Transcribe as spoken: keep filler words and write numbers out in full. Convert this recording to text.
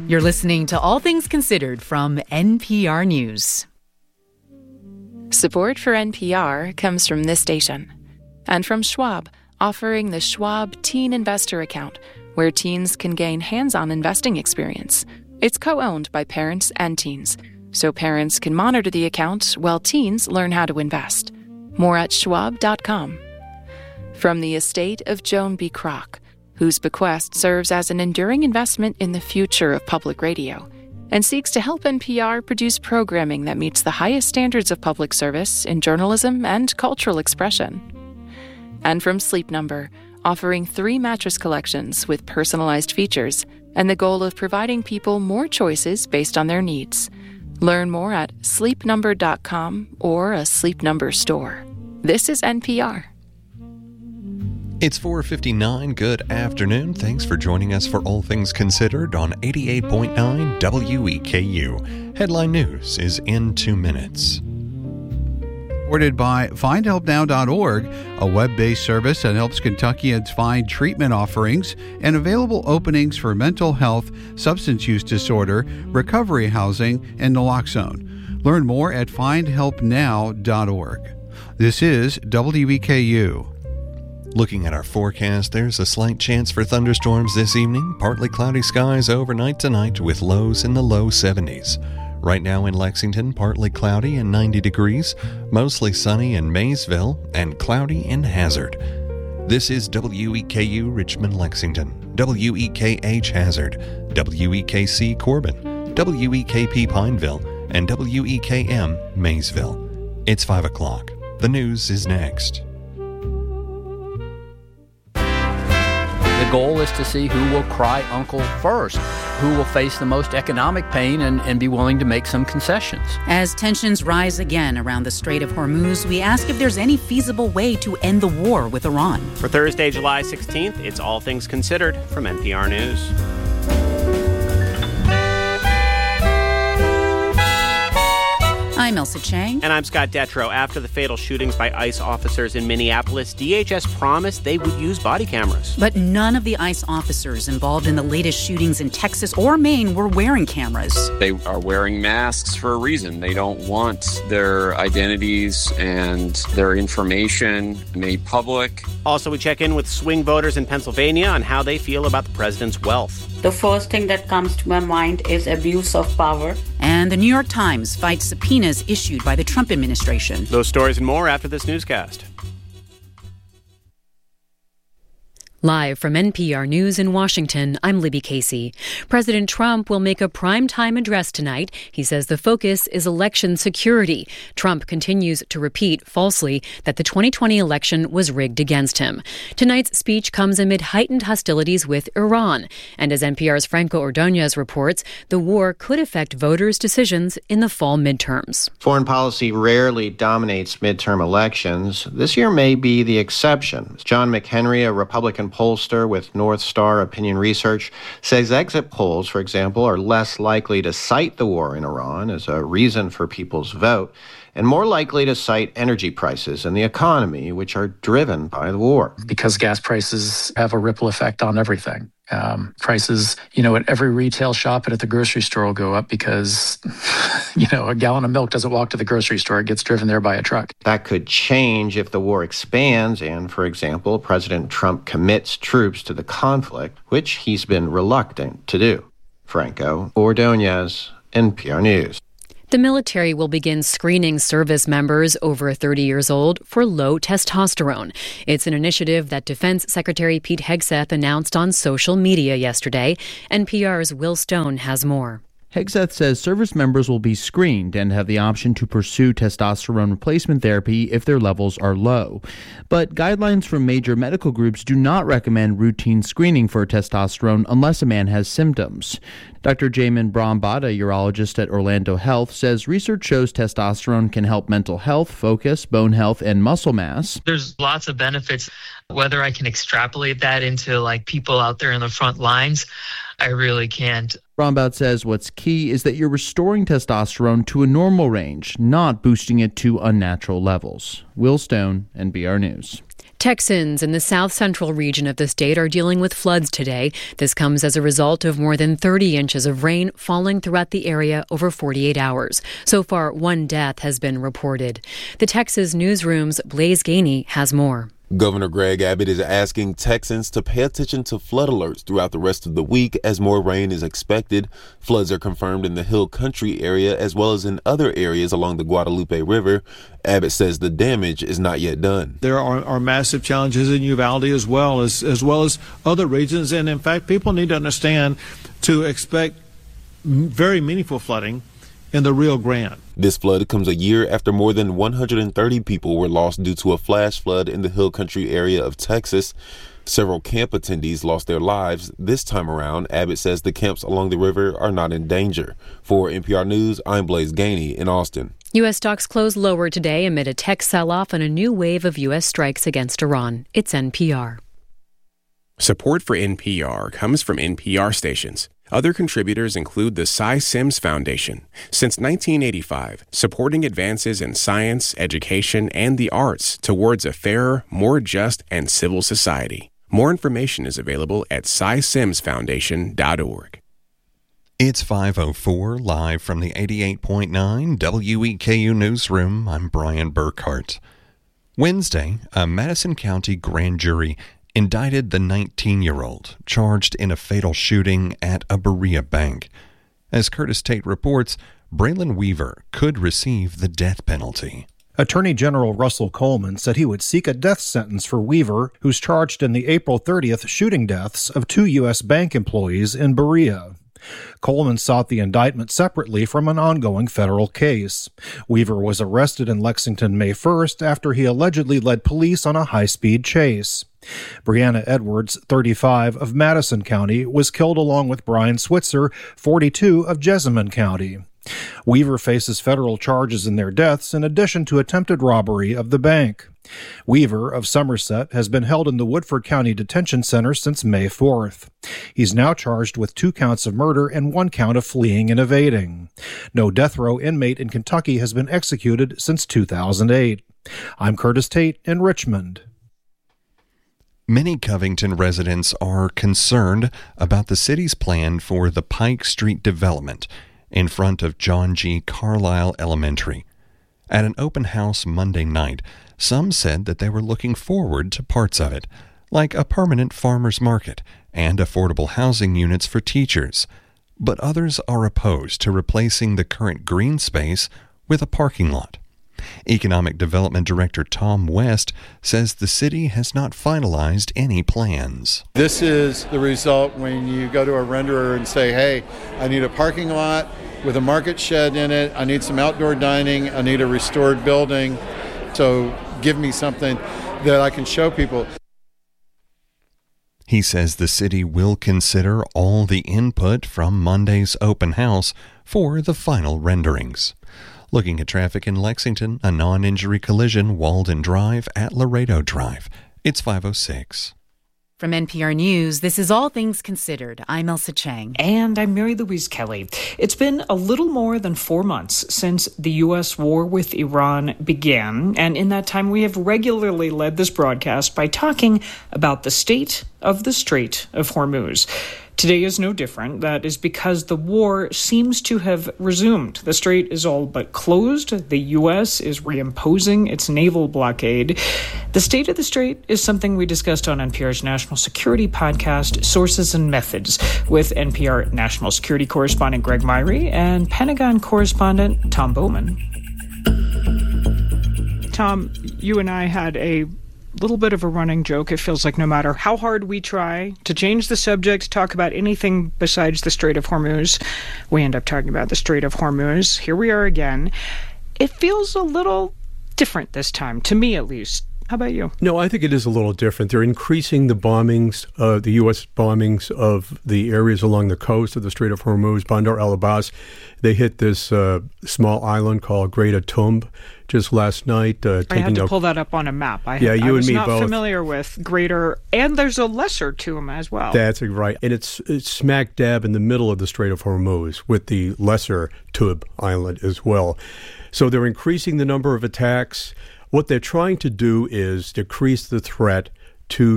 You're listening to All Things Considered from N P R News. Support for N P R comes from this station and from Schwab, offering the Schwab Teen Investor Account, where teens can gain hands-on investing experience. It's co-owned by parents and teens, so parents can monitor the account while teens learn how to invest. More at schwab dot com. From the estate of Joan B. Kroc, whose bequest serves as an enduring investment in the future of public radio and seeks to help N P R produce programming that meets the highest standards of public service in journalism and cultural expression. And from Sleep Number, offering three mattress collections with personalized features and the goal of providing people more choices based on their needs. Learn more at sleep number dot com or a Sleep Number store. This is N P R. It's four fifty-nine. Good afternoon. Thanks for joining us for All Things Considered on eighty-eight point nine W E K U. Headline news is in two minutes. Supported by find help now dot org, a web-based service that helps Kentuckians find treatment offerings and available openings for mental health, substance use disorder, recovery housing, and naloxone. Learn more at find help now dot org. This is W E K U. Looking at our forecast, there's a slight chance for thunderstorms this evening. Partly cloudy skies overnight tonight with lows in the low seventies. Right now in Lexington, partly cloudy and ninety degrees, mostly sunny in Maysville, and cloudy in Hazard. This is W E K U Richmond, Lexington, W E K H Hazard, W E K C Corbin, W E K P Pineville, and W E K M Maysville. It's five o'clock. The news is next. The goal is to see who will cry uncle first, who will face the most economic pain and, and be willing to make some concessions. As tensions rise again around the Strait of Hormuz, we ask if there's any feasible way to end the war with Iran. For Thursday, July sixteenth, it's All Things Considered from N P R News. I'm Elsa Chang. And I'm Scott Detrow. After the fatal shootings by ICE officers in Minneapolis, D H S promised they would use body cameras. But none of the ICE officers involved in the latest shootings in Texas or Maine were wearing cameras. They are wearing masks for a reason. They don't want their identities and their information made public. Also, we check in with swing voters in Pennsylvania on how they feel about the president's wealth. The first thing that comes to my mind is abuse of power. And the New York Times fights subpoenas issued by the Trump administration. Those stories and more after this newscast. Live from N P R News in Washington, I'm Libby Casey. President Trump will make a primetime address tonight. He says the focus is election security. Trump continues to repeat falsely that the twenty twenty election was rigged against him. Tonight's speech comes amid heightened hostilities with Iran. And as N P R's Franco Ordonez reports, the war could affect voters' decisions in the fall midterms. Foreign policy rarely dominates midterm elections. This year may be the exception. John McHenry, a Republican pollster with North Star Opinion Research, says exit polls, for example, are less likely to cite the war in Iran as a reason for people's vote and more likely to cite energy prices and the economy, which are driven by the war. Because gas prices have a ripple effect on everything. Um, prices, you know, at every retail shop and at the grocery store will go up because, you know, a gallon of milk doesn't walk to the grocery store. It gets driven there by a truck. That could change if the war expands and, for example, President Trump commits troops to the conflict, which he's been reluctant to do. Franco Ordonez, N P R News. The military will begin screening service members over thirty years old for low testosterone. It's an initiative that Defense Secretary Pete Hegseth announced on social media yesterday. N P R's Will Stone has more. Hegseth says service members will be screened and have the option to pursue testosterone replacement therapy if their levels are low. But guidelines from major medical groups do not recommend routine screening for testosterone unless a man has symptoms. Doctor Jamin Brahmbhatt, a urologist at Orlando Health, says research shows testosterone can help mental health, focus, bone health, and muscle mass. There's lots of benefits. Whether I can extrapolate that into like people out there in the front lines, I really can't. Brahmbhatt says what's key is that you're restoring testosterone to a normal range, not boosting it to unnatural levels. Will Stone, N P R News. Texans in the south-central region of the state are dealing with floods today. This comes as a result of more than thirty inches of rain falling throughout the area over forty-eight hours. So far, one death has been reported. The Texas Newsroom's Blaise Gainey has more. Governor Greg Abbott is asking Texans to pay attention to flood alerts throughout the rest of the week as more rain is expected. Floods are confirmed in the Hill Country area as well as in other areas along the Guadalupe River. Abbott says the damage is not yet done. There are, are massive challenges in Uvalde as well as as well as other regions, and in fact, people need to understand to expect very meaningful flooding in the Rio Grande. This flood comes a year after more than one hundred thirty people were lost due to a flash flood in the Hill Country area of Texas. Several camp attendees lost their lives. This time around, Abbott says the camps along the river are not in danger. For N P R News, I'm Blaise Gainey in Austin. U S stocks closed lower today amid a tech sell-off and a new wave of U S strikes against Iran. It's N P R. Support for N P R comes from N P R stations. Other contributors include the Cy Sims Foundation. Since nineteen eighty-five, supporting advances in science, education, and the arts towards a fairer, more just, and civil society. More information is available at cy sims foundation dot org. It's five oh four, live from the eighty-eight point nine W E K U newsroom. I'm Brian Burkhart. Wednesday, a Madison County grand jury indicted the nineteen-year-old charged in a fatal shooting at a Berea bank. As Curtis Tate reports, Braylon Weaver could receive the death penalty. Attorney General Russell Coleman said he would seek a death sentence for Weaver, who's charged in the April thirtieth shooting deaths of two U S bank employees in Berea. Coleman sought the indictment separately from an ongoing federal case. Weaver was arrested in Lexington May first after he allegedly led police on a high-speed chase. Brianna Edwards, thirty-five, of Madison County, was killed along with Brian Switzer, forty-two, of Jessamine County. Weaver faces federal charges in their deaths in addition to attempted robbery of the bank. Weaver, of Somerset, has been held in the Woodford County Detention Center since May fourth. He's now charged with two counts of murder and one count of fleeing and evading. No death row inmate in Kentucky has been executed since two thousand eight. I'm Curtis Tate in Richmond. Many Covington residents are concerned about the city's plan for the Pike Street development in front of John G. Carlisle Elementary. At an open house Monday night, some said that they were looking forward to parts of it, like a permanent farmers market and affordable housing units for teachers. But others are opposed to replacing the current green space with a parking lot. Economic Development Director Tom West says the city has not finalized any plans. This is the result when you go to a renderer and say, hey, I need a parking lot with a market shed in it, I need some outdoor dining, I need a restored building, so give me something that I can show people. He says the city will consider all the input from Monday's open house for the final renderings. Looking at traffic in Lexington, a non-injury collision, Walden Drive at Laredo Drive. It's five oh six. From N P R News, this is All Things Considered. I'm Elsa Chang. And I'm Mary Louise Kelly. It's been a little more than four months since the U S war with Iran began. And in that time, we have regularly led this broadcast by talking about the state of the Strait of Hormuz. Today is no different. That is because the war seems to have resumed. The strait is all but closed. The U S is reimposing its naval blockade. The state of the strait is something we discussed on N P R's national security podcast, Sources and Methods, with N P R national security correspondent Greg Myrie and Pentagon correspondent Tom Bowman. Tom, you and I had a little bit of a running joke. It feels like no matter how hard we try to change the subject, talk about anything besides the Strait of Hormuz, we end up talking about the Strait of Hormuz. Here we are again. It feels a little different this time, to me at least. How about you? No, I think it is a little different. They're increasing the bombings, uh, the U S bombings of the areas along the coast of the Strait of Hormuz, Bandar al-Abbas. They hit this uh, small island called Great Atumb just last night. Uh, I had to out... pull that up on a map. I, yeah, you I was and me not both. familiar with Greater, and there's a lesser tomb as well. That's right. And it's, it's smack dab in the middle of the Strait of Hormuz with the lesser Tub Island as well. So they're increasing the number of attacks. what they're trying to do is decrease the threat to